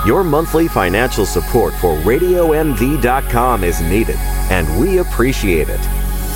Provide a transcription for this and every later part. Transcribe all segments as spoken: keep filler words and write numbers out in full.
Your monthly financial support for radio m v dot com is needed, and we appreciate it.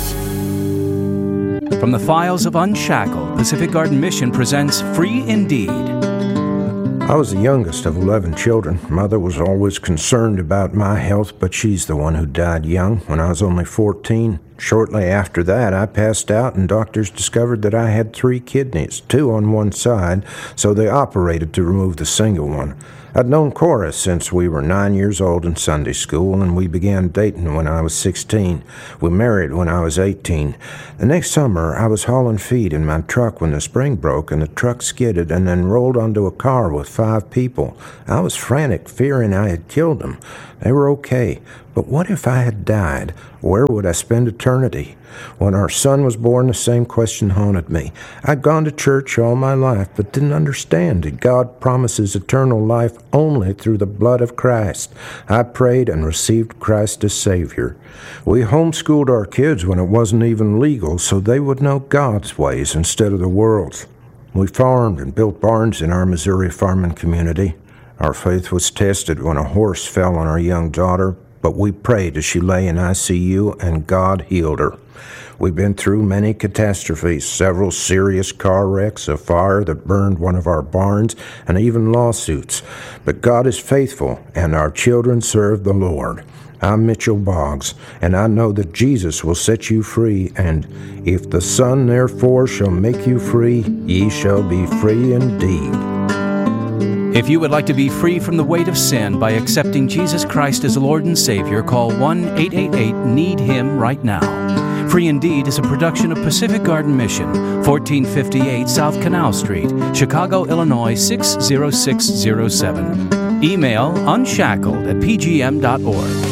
From the files of Unshackled, Pacific Garden Mission presents Free Indeed. I was the youngest of eleven children. Mother was always concerned about my health, but she's the one who died young when I was only fourteen. Shortly after that, I passed out, and doctors discovered that I had three kidneys, two on one side, so they operated to remove the single one. I'd known Cora since we were nine years old in Sunday school, and we began dating when I was sixteen. We married when I was eighteen. The next summer, I was hauling feed in my truck when the spring broke, and the truck skidded and then rolled onto a car with five people. I was frantic, fearing I had killed them. They were okay, but what if I had died? Where would I spend eternity? When our son was born, the same question haunted me. I'd gone to church all my life, but didn't understand that God promises eternal life only through the blood of Christ. I prayed and received Christ as Savior. We homeschooled our kids when it wasn't even legal, so they would know God's ways instead of the world's. We farmed and built barns in our Missouri farming community. Our faith was tested when a horse fell on our young daughter, but we prayed as she lay in I C U, and God healed her. We've been through many catastrophes, several serious car wrecks, a fire that burned one of our barns, and even lawsuits. But God is faithful, and our children serve the Lord. I'm Mitchell Boggs, and I know that Jesus will set you free, and if the Son therefore shall make you free, ye shall be free indeed. If you would like to be free from the weight of sin by accepting Jesus Christ as Lord and Savior, call one eight eight eight need him right now. Free Indeed is a production of Pacific Garden Mission, fourteen fifty-eight South Canal Street, Chicago, Illinois six zero six zero seven. Email unshackled at p g m dot org.